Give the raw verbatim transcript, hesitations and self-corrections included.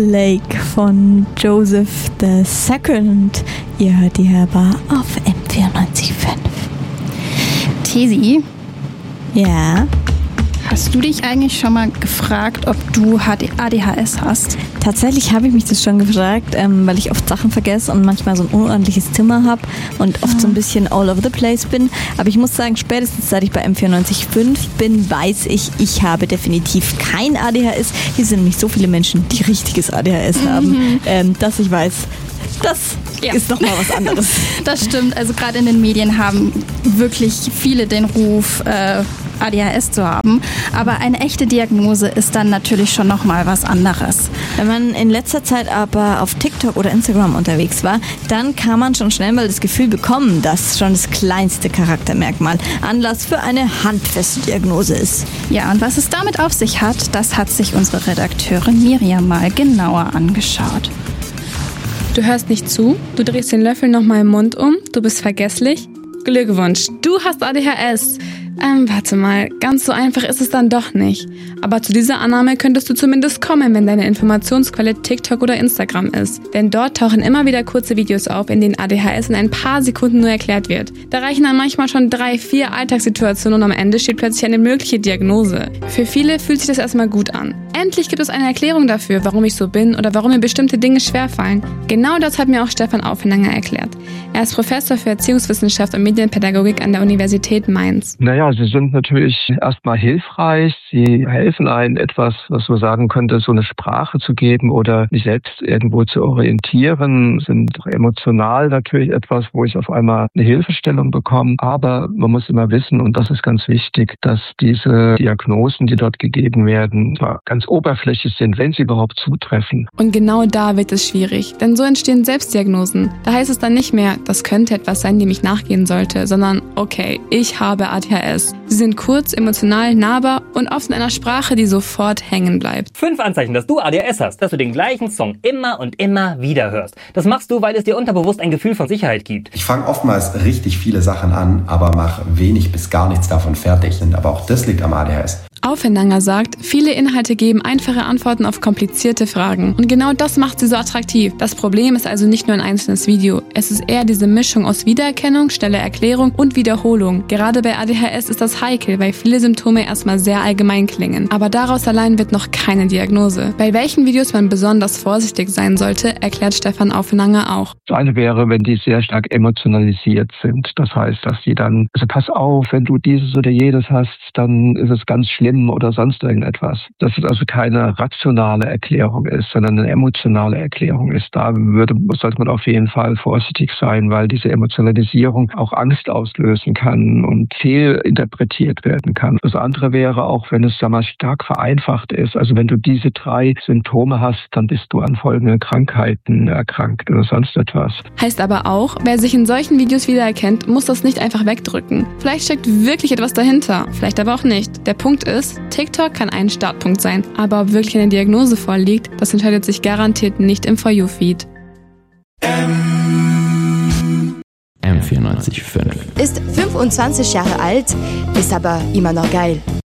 Lake von Joseph the Second. Ihr hört die hörbar auf M vierundneunzig Komma fünf. Tesi? Ja? Hast du dich eigentlich schon mal gefragt, ob du A D H S hast? Tatsächlich habe ich mich das schon gefragt, ähm, weil ich oft Sachen vergesse und manchmal so ein unordentliches Zimmer habe und oft so ein bisschen all over the place bin. Aber ich muss sagen, spätestens seit ich bei M vierundneunzig Komma fünf bin, weiß ich, ich habe definitiv kein A D H S. Hier sind nämlich so viele Menschen, die richtiges A D H S mhm. haben, ähm, dass ich weiß, das ja. ist nochmal was anderes. Das stimmt. Also gerade in den Medien haben wirklich viele den Ruf, äh, A D H S zu haben. Aber eine echte Diagnose ist dann natürlich schon nochmal was anderes. Wenn man in letzter Zeit aber auf TikTok oder Instagram unterwegs war, dann kann man schon schnell mal das Gefühl bekommen, dass schon das kleinste Charaktermerkmal Anlass für eine handfeste Diagnose ist. Ja, und was es damit auf sich hat, das hat sich unsere Redakteurin Miriam mal genauer angeschaut. Du hörst nicht zu, du drehst den Löffel nochmal im Mund um, du bist vergesslich. Glückwunsch, du hast A D H S. Ähm, warte mal, ganz so einfach ist es dann doch nicht. Aber zu dieser Annahme könntest du zumindest kommen, wenn deine Informationsquelle TikTok oder Instagram ist. Denn dort tauchen immer wieder kurze Videos auf, in denen A D H S in ein paar Sekunden nur erklärt wird. Da reichen dann manchmal schon drei, vier Alltagssituationen und am Ende steht plötzlich eine mögliche Diagnose. Für viele fühlt sich das erstmal gut an. Endlich gibt es eine Erklärung dafür, warum ich so bin oder warum mir bestimmte Dinge schwerfallen. Genau das hat mir auch Stefan Aufenanger erklärt. Er ist Professor für Erziehungswissenschaft und Medienpädagogik an der Universität Mainz. Naja, sie sind natürlich erstmal hilfreich. Sie helfen einem etwas, was man sagen könnte, so eine Sprache zu geben oder mich selbst irgendwo zu orientieren. Sind emotional natürlich etwas, wo ich auf einmal eine Hilfestellung bekomme. Aber man muss immer wissen, und das ist ganz wichtig, dass diese Diagnosen, die dort gegeben werden, zwar ganz oberflächlich sind, wenn sie überhaupt zutreffen. Und genau da wird es schwierig, denn so entstehen Selbstdiagnosen. Da heißt es dann nicht mehr, das könnte etwas sein, dem ich nachgehen sollte, sondern okay, ich habe A D H S. Sie sind kurz, emotional, nahbar und oft in einer Sprache, die sofort hängen bleibt. Fünf Anzeichen, dass du A D H S hast, dass du den gleichen Song immer und immer wieder hörst. Das machst du, weil es dir unterbewusst ein Gefühl von Sicherheit gibt. Ich fange oftmals richtig viele Sachen an, aber mache wenig bis gar nichts davon fertig. Aber auch das liegt am A D H S. Aufenanger sagt, viele Inhalte geben einfache Antworten auf komplizierte Fragen. Und genau das macht sie so attraktiv. Das Problem ist also nicht nur ein einzelnes Video. Es ist eher diese Mischung aus Wiedererkennung, schneller Erklärung und Wiederholung. Gerade bei A D H S ist das heikel, weil viele Symptome erstmal sehr allgemein klingen. Aber daraus allein wird noch keine Diagnose. Bei welchen Videos man besonders vorsichtig sein sollte, erklärt Stefan Aufenanger auch. Das eine wäre, wenn die sehr stark emotionalisiert sind. Das heißt, dass die dann, also pass auf, wenn du dieses oder jedes hast, dann ist es ganz schlimm oder sonst irgendetwas. Dass es also keine rationale Erklärung ist, sondern eine emotionale Erklärung ist. Da würde, sollte man auf jeden Fall vorsichtig sein, weil diese Emotionalisierung auch Angst auslösen kann und fehlinterpretiert werden kann. Das andere wäre auch, wenn es, sagen wir mal, stark vereinfacht ist. Also wenn du diese drei Symptome hast, dann bist du an folgenden Krankheiten erkrankt oder sonst etwas. Heißt aber auch, wer sich in solchen Videos wiedererkennt, muss das nicht einfach wegdrücken. Vielleicht steckt wirklich etwas dahinter, vielleicht aber auch nicht. Der Punkt ist, TikTok kann ein Startpunkt sein, aber ob wirklich eine Diagnose vorliegt, das entscheidet sich garantiert nicht im For You-Feed. M vierundneunzig Komma fünf Ist fünfundzwanzig Jahre alt, ist aber immer noch geil.